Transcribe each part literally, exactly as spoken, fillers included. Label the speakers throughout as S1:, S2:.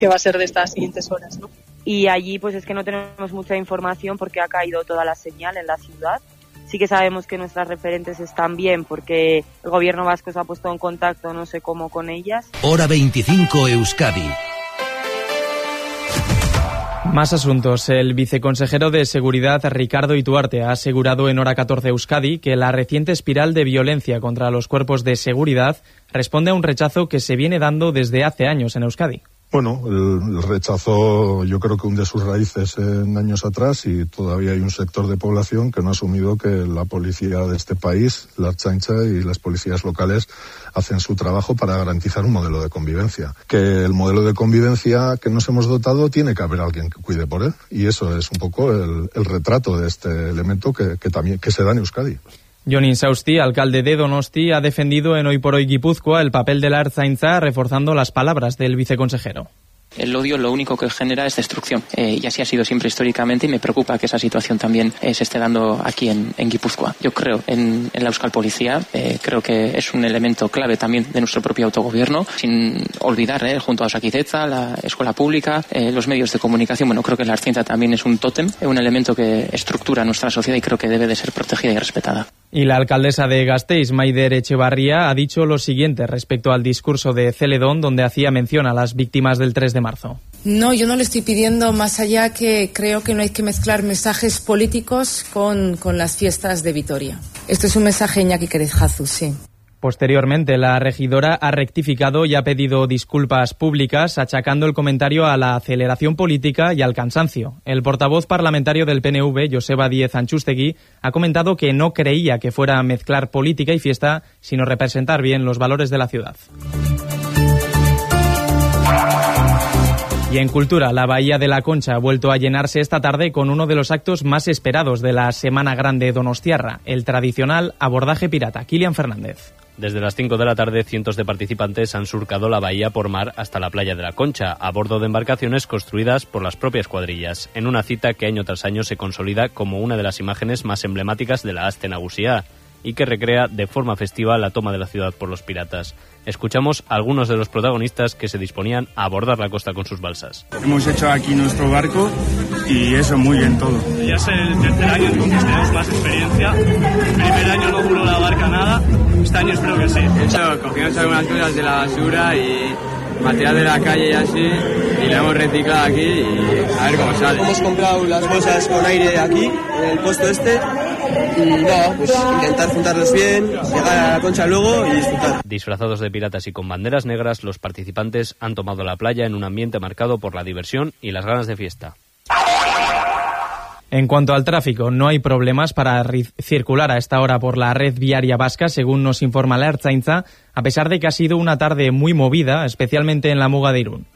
S1: qué va a ser de estas siguientes horas, ¿no?
S2: Y allí pues es que no tenemos mucha información porque ha caído toda la señal en la ciudad. Sí que sabemos que nuestras referentes están bien porque el gobierno vasco se ha puesto en contacto, no sé cómo, con ellas.
S3: Hora veinticinco Euskadi.
S4: Más asuntos. El viceconsejero de Seguridad, Ricardo Ituarte, ha asegurado en Hora catorce Euskadi que la reciente espiral de violencia contra los cuerpos de seguridad responde a un rechazo que se viene dando desde hace años en Euskadi.
S5: Bueno, el, el rechazo yo creo que hunde sus raíces en años atrás y todavía hay un sector de población que no ha asumido que la policía de este país, la Ertzaintza y las policías locales hacen su trabajo para garantizar un modelo de convivencia. Que el modelo de convivencia que nos hemos dotado tiene que haber alguien que cuide por él y eso es un poco el, el retrato de este elemento que, que también que se da en Euskadi.
S4: Jon Insausti, alcalde de Donosti, ha defendido en Hoy por Hoy Guipúzcoa el papel de la Ertzaintza, reforzando las palabras del viceconsejero.
S6: El odio lo único que genera es destrucción eh, y así ha sido siempre históricamente y me preocupa que esa situación también eh, se esté dando aquí en, en Guipúzcoa. Yo creo en, en la Euskal Policía, eh, creo que es un elemento clave también de nuestro propio autogobierno, sin olvidar, eh, junto a Osakidecha, la escuela pública, eh, los medios de comunicación, bueno, creo que la Ertzaintza también es un tótem, es un elemento que estructura nuestra sociedad y creo que debe de ser protegida y respetada.
S4: Y la alcaldesa de Gasteiz, Maider Echevarría, ha dicho lo siguiente respecto al discurso de Celedón, donde hacía mención a las víctimas del tres de marzo.
S7: No, yo no le estoy pidiendo más allá que creo que no hay que mezclar mensajes políticos con, con las fiestas de Vitoria. Esto es un mensaje Iñaki Querejazu, sí.
S4: Posteriormente, la regidora ha rectificado y ha pedido disculpas públicas, achacando el comentario a la aceleración política y al cansancio. El portavoz parlamentario del P N V, Joseba Díez Antxustegui, ha comentado que no creía que fuera a mezclar política y fiesta, sino representar bien los valores de la ciudad. Y en cultura, la Bahía de la Concha ha vuelto a llenarse esta tarde con uno de los actos más esperados de la Semana Grande donostiarra, el tradicional abordaje pirata. Kilian Fernández.
S8: Desde las cinco de la tarde, cientos de participantes han surcado la bahía por mar hasta la playa de la Concha, a bordo de embarcaciones construidas por las propias cuadrillas, en una cita que año tras año se consolida como una de las imágenes más emblemáticas de la Aste Nagusia y que recrea de forma festiva la toma de la ciudad por los piratas. Escuchamos a algunos de los protagonistas que se disponían a abordar la costa con sus balsas.
S9: Hemos hecho aquí nuestro barco y eso, muy bien todo.
S10: Ya es el tercer año en que tenemos más experiencia. El primer año no voló la barca nada, este año espero que sí.
S11: De hecho, cogimos algunas cosas de la basura y material de la calle y así, y lo hemos reciclado aquí y a ver cómo sale.
S12: Hemos comprado las bolsas con aire aquí, en el puesto este, y nada, pues intentar juntarlos bien, llegar a la Concha luego y disfrutar.
S8: Disfrazados de piratas y con banderas negras, los participantes han tomado la playa en un ambiente marcado por la diversión y las ganas de fiesta.
S4: En cuanto al tráfico, no hay problemas para circular a esta hora por la red viaria vasca, según nos informa la Ertzaintza, a pesar de que ha sido una tarde muy movida, especialmente en la Muga de Irún.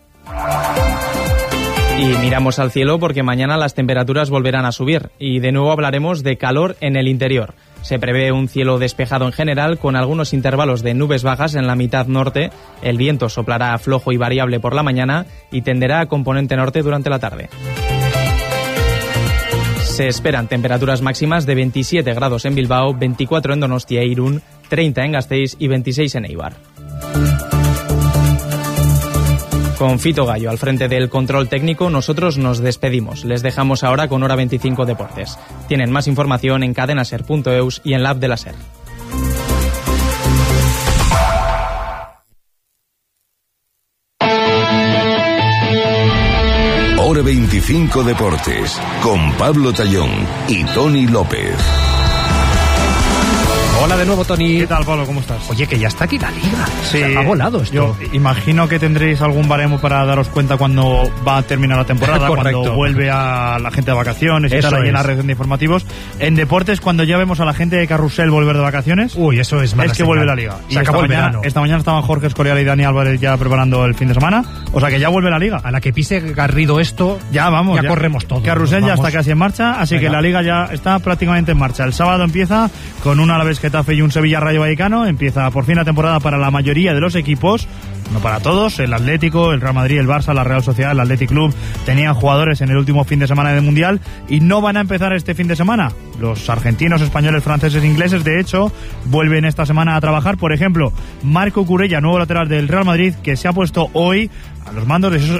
S4: Y miramos al cielo porque mañana las temperaturas volverán a subir y de nuevo hablaremos de calor en el interior. Se prevé un cielo despejado en general con algunos intervalos de nubes bajas en la mitad norte. El viento soplará flojo y variable por la mañana y tenderá a componente norte durante la tarde. Se esperan temperaturas máximas de veintisiete grados en Bilbao, veinticuatro en Donostia e Irún, treinta en Gasteiz y veintiséis en Eibar. Con Fito Gallo al frente del control técnico, nosotros nos despedimos. Les dejamos ahora con Hora veinticinco Deportes. Tienen más información en cadenaser punto eus y en la app de la SER.
S3: Hora veinticinco Deportes, con Pablo Tallón y Tony López.
S13: Hola de nuevo, Tony.
S14: ¿Qué tal, Pablo? ¿Cómo estás?
S13: Oye, que ya está aquí la liga.
S14: Sí.
S13: Ha volado esto.
S14: Yo imagino que tendréis algún baremo para daros cuenta cuando va a terminar la temporada, cuando vuelve a la gente de vacaciones y
S13: eso
S14: tal, ahí
S13: es.
S14: en la red de informativos. En deportes, cuando ya vemos a la gente de Carrusel volver de vacaciones,
S13: uy, eso es mala
S14: es que
S13: señal.
S14: vuelve la liga.
S13: Se
S14: y
S13: acabó
S14: esta
S13: el
S14: mañana,
S13: verano.
S14: Esta mañana estaban Jorge Escorial y Dani Álvarez ya preparando el fin de semana. O sea que ya vuelve la liga.
S13: A la que pise Garrido esto,
S14: ya vamos.
S13: Ya,
S14: ya
S13: corremos todos.
S14: Carrusel ya
S13: vamos.
S14: está casi en marcha, así
S13: Venga.
S14: que la liga ya está prácticamente en marcha. El sábado empieza con un Alavés Getafe y un Sevilla Rayo Vallecano. Empieza por fin la temporada para la mayoría de los equipos. no para todos. El Atlético, el Real Madrid, el Barça, la Real Sociedad, el Athletic Club tenían jugadores en el último fin de semana del Mundial y no van a empezar este fin de semana. Los argentinos, españoles, franceses, ingleses, de hecho, vuelven esta semana a trabajar. Por ejemplo, Marco Curella, nuevo lateral del Real Madrid, que se ha puesto hoy a los mandos de esos,